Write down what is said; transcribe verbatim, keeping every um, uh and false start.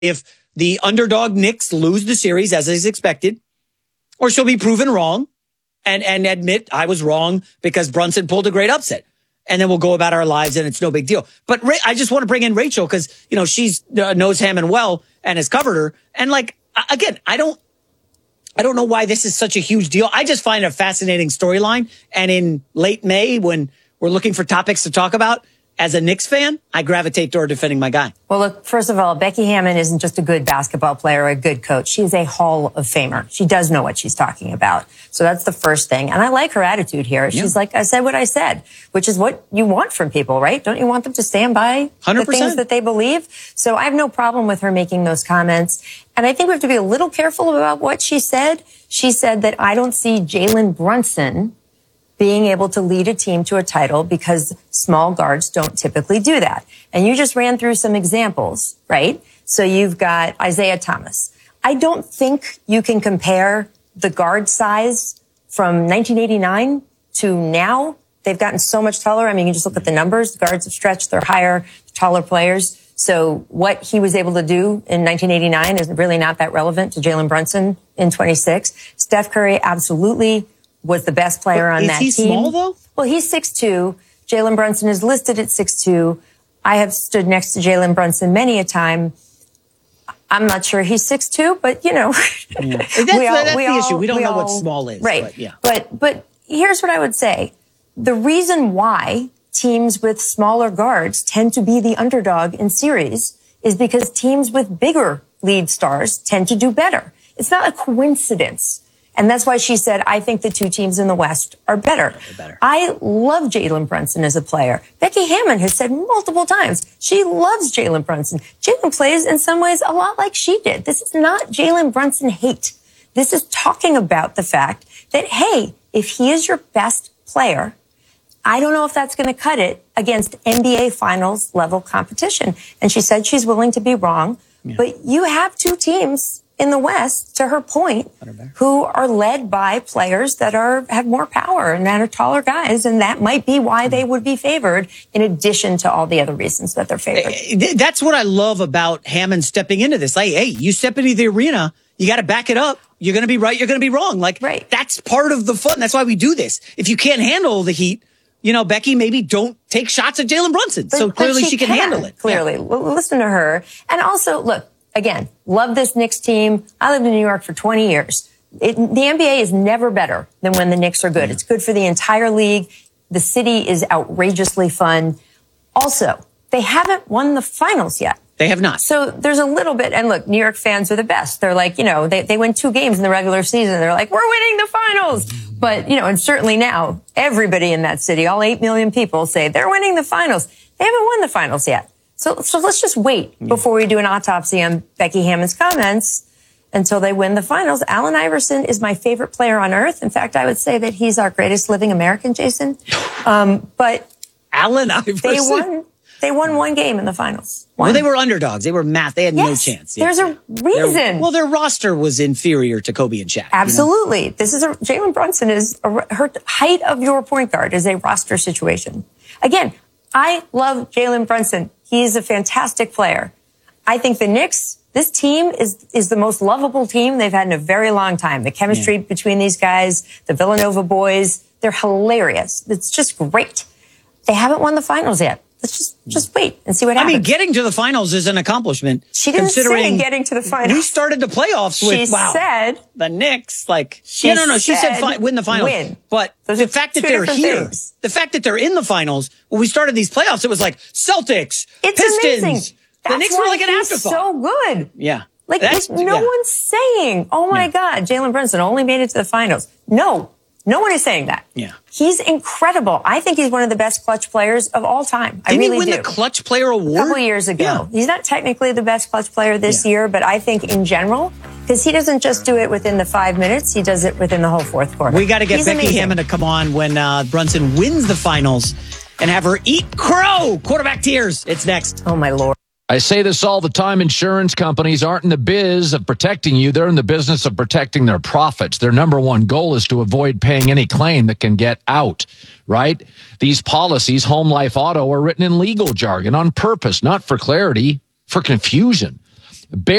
if the underdog Knicks lose the series as is expected, or she'll be proven wrong and, and admit I was wrong because Brunson pulled a great upset. And then we'll go about our lives and it's no big deal. But Ra- I just want to bring in Rachel because, you know, she's uh, knows Hammond well and has covered her. And like, again, I don't, I don't know why this is such a huge deal. I just find it a fascinating storyline. And in late May, when we're looking for topics to talk about, as a Knicks fan, I gravitate toward defending my guy. Well, look, first of all, Becky Hammon isn't just a good basketball player or a good coach. She's a Hall of Famer. She does know what she's talking about. So that's the first thing. And I like her attitude here. Yeah. She's like, I said what I said, which is what you want from people, right? Don't you want them to stand by one hundred percent the things that they believe? So I have no problem with her making those comments. And I think we have to be a little careful about what she said. She said that I don't see Jalen Brunson being able to lead a team to a title because small guards don't typically do that. And you just ran through some examples, right? So you've got Isaiah Thomas. I don't think you can compare the guard size from nineteen eighty-nine to now. They've gotten so much taller. I mean, you can just look at the numbers. The guards have stretched. They're higher, taller players. So what he was able to do in nineteen eighty-nine is really not that relevant to Jalen Brunson in twenty-six. Steph Curry absolutely was the best player on that team. Is he small, though? Well, he's six two. Jalen Brunson is listed at six two. I have stood next to Jalen Brunson many a time. I'm not sure he's six two, but, you know. Yeah. That's, we all, that's we the all, issue. We don't we know all, what small is. Right. But, yeah. but, but here's what I would say. The reason why teams with smaller guards tend to be the underdog in series is because teams with bigger lead stars tend to do better. It's not a coincidence. And that's why she said, I think the two teams in the West are better. better. I love Jalen Brunson as a player. Becky Hammon has said multiple times she loves Jalen Brunson. Jalen plays in some ways a lot like she did. This is not Jalen Brunson hate. This is talking about the fact that, hey, if he is your best player, I don't know if that's going to cut it against N B A Finals level competition. And she said she's willing to be wrong. Yeah. But you have two teams in the West, to her point, who are led by players that are have more power and that are taller guys, and that might be why they would be favored, in addition to all the other reasons that they're favored. That's what I love about Hammond stepping into this. Like, hey, you step into the arena, you got to back it up. You're going to be right, you're going to be wrong. Like, right. That's part of the fun. That's why we do this. If you can't handle the heat, you know, Becky, maybe don't take shots at Jalen Brunson. But, so clearly she, she can, can handle it. Clearly. Yeah. Listen to her. And also, look, again, love this Knicks team. I lived in New York for twenty years. It, the N B A is never better than when the Knicks are good. Yeah. It's good for the entire league. The city is outrageously fun. Also, they haven't won the finals yet. They have not. So there's a little bit, and look, New York fans are the best. They're like, you know, they, they win two games in the regular season. They're like, we're winning the finals. But, you know, and certainly now, everybody in that city, all eight million people say they're winning the finals. They haven't won the finals yet. So, so let's just wait yeah. before we do an autopsy on Becky Hammond's comments until they win the finals. Allen Iverson is my favorite player on earth. In fact, I would say that he's our greatest living American, Jason. Um, but Allen Iverson, they won. They won one game in the finals. One. Well, they were underdogs. They were math. They had yes, no chance. There's yeah. a reason. Their, well, their roster was inferior to Kobe and Shaq. Absolutely. You know? This is a Jalen Brunson is a, her height of your point guard is a roster situation. Again, I love Jalen Brunson. He is a fantastic player. I think the Knicks, this team is is the most lovable team they've had in a very long time. The chemistry yeah. between these guys, the Villanova boys, they're hilarious. It's just great. They haven't won the finals yet. Let's just just wait and see what happens. I mean, getting to the finals is an accomplishment. She didn't considering say getting to the finals. We started the playoffs with, she wow, said, the Knicks, like, she yeah, no, no, she said, said fi- win the finals. Win. But Those the fact that they're here, things. the fact that they're in the finals, when we started these playoffs, it was like Celtics, it's Pistons. Amazing. That's the Knicks were like an he's afterthought. So good. Yeah. Like, like no yeah. one's saying, oh my yeah. God, Jalen Brunson only made it to the finals. No. No one is saying that. Yeah. He's incredible. I think he's one of the best clutch players of all time. I Didn't really he win do. the clutch player award? A couple years ago. Yeah. He's not technically the best clutch player this yeah. year, but I think in general, because he doesn't just do it within the five minutes, he does it within the whole fourth quarter. We got to get he's Becky amazing. Hammon to come on when uh, Brunson wins the finals and have her eat crow. Quarterback tears. It's next. Oh, my Lord. I say this all the time. Insurance companies aren't in the biz of protecting you. They're in the business of protecting their profits. Their number one goal is to avoid paying any claim that can get out, right? These policies, home, life, auto, are written in legal jargon on purpose, not for clarity, for confusion. Bear